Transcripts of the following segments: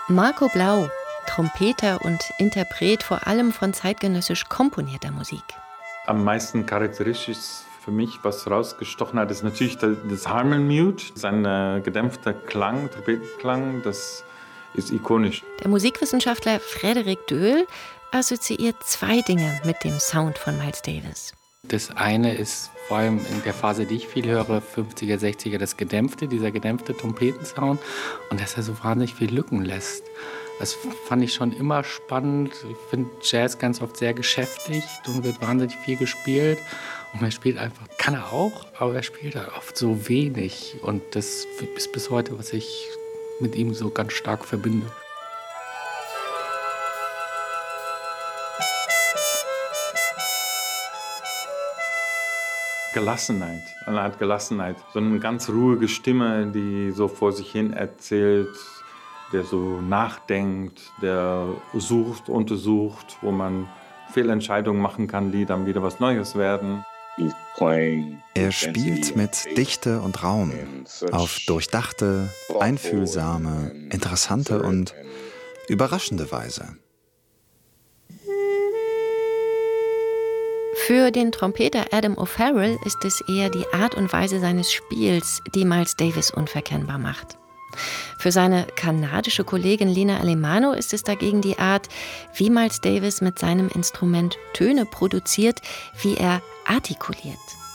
Marco Blau, Trompeter und Interpret vor allem von zeitgenössisch komponierter Musik. Am meisten charakteristisch für mich, was rausgestochen hat, ist natürlich das Harmon-Mute, sein gedämpfter Klang, Trompetenklang, das ist ikonisch. Der Musikwissenschaftler Frédéric Döhl assoziiert zwei Dinge mit dem Sound von Miles Davis. Das eine ist vor allem in der Phase, die ich viel höre, 50er, 60er, dieser gedämpfte Trompetensound und dass er so wahnsinnig viel Lücken lässt. Das fand ich schon immer spannend. Ich finde Jazz ganz oft sehr geschäftigt und wird wahnsinnig viel gespielt. Und er spielt einfach, kann er auch, aber er spielt halt oft so wenig. Und das ist bis heute, was ich mit ihm so ganz stark verbinde. Gelassenheit, eine Art Gelassenheit. So eine ganz ruhige Stimme, die so vor sich hin erzählt, der so nachdenkt, der sucht, untersucht, wo man Fehlentscheidungen machen kann, die dann wieder was Neues werden. Er spielt mit Dichte und Raum auf durchdachte, einfühlsame, interessante und überraschende Weise. Für den Trompeter Adam O'Farrell ist es eher die Art und Weise seines Spiels, die Miles Davis unverkennbar macht. Für seine kanadische Kollegin Lina Alemano ist es dagegen die Art, wie Miles Davis mit seinem Instrument Töne produziert, wie er artikuliert.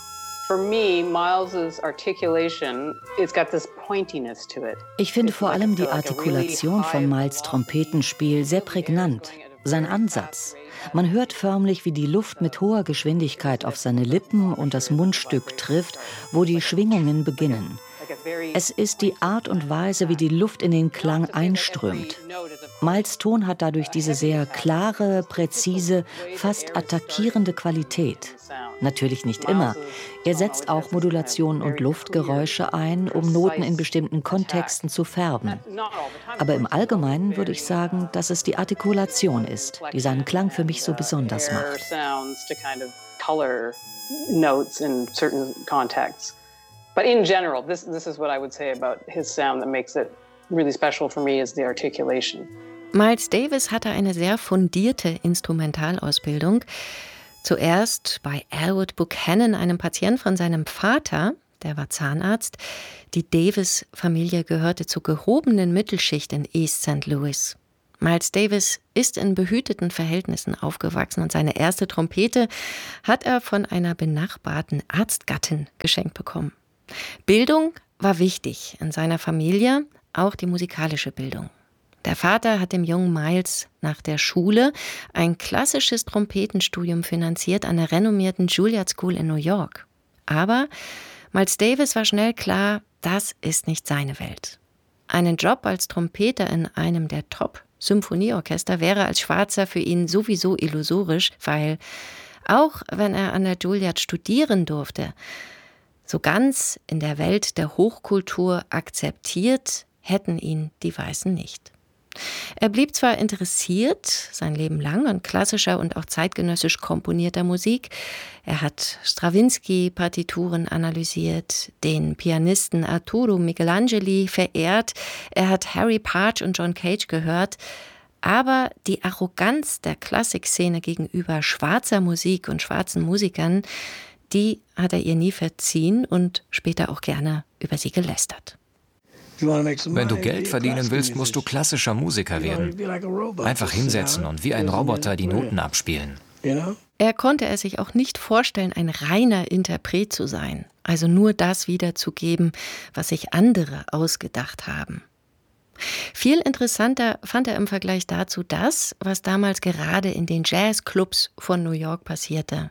Ich finde vor allem die Artikulation von Miles Trompetenspiel sehr prägnant. Sein Ansatz. Man hört förmlich, wie die Luft mit hoher Geschwindigkeit auf seine Lippen und das Mundstück trifft, wo die Schwingungen beginnen. Es ist die Art und Weise, wie die Luft in den Klang einströmt. Miles Ton hat dadurch diese sehr klare, präzise, fast attackierende Qualität. Natürlich nicht immer. Er setzt auch Modulationen und Luftgeräusche ein, um Noten in bestimmten Kontexten zu färben. Aber im Allgemeinen würde ich sagen, dass es die Artikulation ist, die seinen Klang für mich so besonders macht. But in general, this is what I would say about his sound that makes it really special for me is the articulation. Miles Davis hatte eine sehr fundierte Instrumentalausbildung. Zuerst bei Elwood Buchanan, einem Patient von seinem Vater, der war Zahnarzt. Die Davis-Familie gehörte zur gehobenen Mittelschicht in East St. Louis. Miles Davis ist in behüteten Verhältnissen aufgewachsen und seine erste Trompete hat er von einer benachbarten Arztgattin geschenkt bekommen. Bildung war wichtig in seiner Familie, auch die musikalische Bildung. Der Vater hat dem jungen Miles nach der Schule ein klassisches Trompetenstudium finanziert an der renommierten Juilliard School in New York. Aber Miles Davis war schnell klar, das ist nicht seine Welt. Einen Job als Trompeter in einem der Top-Symphonieorchester wäre als Schwarzer für ihn sowieso illusorisch, weil auch wenn er an der Juilliard studieren durfte, so ganz in der Welt der Hochkultur akzeptiert hätten ihn die Weißen nicht. Er blieb zwar interessiert, sein Leben lang, an klassischer und auch zeitgenössisch komponierter Musik. Er hat Strawinsky-Partituren analysiert, den Pianisten Arturo Michelangeli verehrt, er hat Harry Partch und John Cage gehört. Aber die Arroganz der Klassikszene gegenüber schwarzer Musik und schwarzen Musikern, die hat er ihr nie verziehen und später auch gerne über sie gelästert. Wenn du Geld verdienen willst, musst du klassischer Musiker werden. Einfach hinsetzen und wie ein Roboter die Noten abspielen. Er konnte es sich auch nicht vorstellen, ein reiner Interpret zu sein, also nur das wiederzugeben, was sich andere ausgedacht haben. Viel interessanter fand er im Vergleich dazu das, was damals gerade in den Jazzclubs von New York passierte.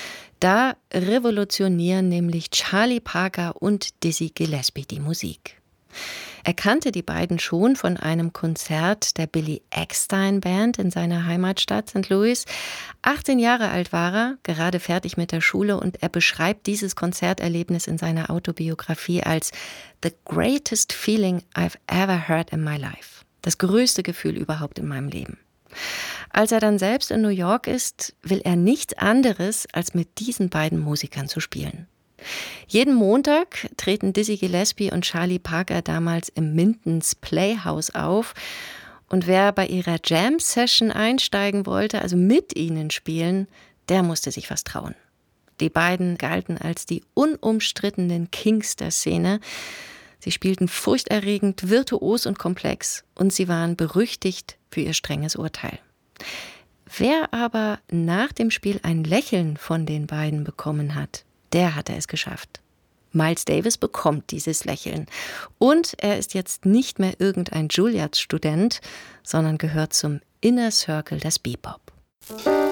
Da revolutionieren nämlich Charlie Parker und Dizzy Gillespie die Musik. Er kannte die beiden schon von einem Konzert der Billy Eckstine Band in seiner Heimatstadt St. Louis. 18 Jahre alt war er, gerade fertig mit der Schule, und er beschreibt dieses Konzerterlebnis in seiner Autobiografie als the greatest feeling I've ever heard in my life. Das größte Gefühl überhaupt in meinem Leben. Als er dann selbst in New York ist, will er nichts anderes, als mit diesen beiden Musikern zu spielen. Jeden Montag treten Dizzy Gillespie und Charlie Parker damals im Mintons Playhouse auf Und wer bei ihrer Jam-Session einsteigen wollte, also mit ihnen spielen, der musste sich was trauen. Die beiden galten als die unumstrittenen Kings der Szene. Sie spielten furchterregend, virtuos und komplex und sie waren berüchtigt für ihr strenges Urteil. Wer aber nach dem Spiel ein Lächeln von den beiden bekommen hat, der hatte es geschafft. Miles Davis bekommt dieses Lächeln. Und er ist jetzt nicht mehr irgendein Juilliard-Student, sondern gehört zum Inner Circle des Bebop.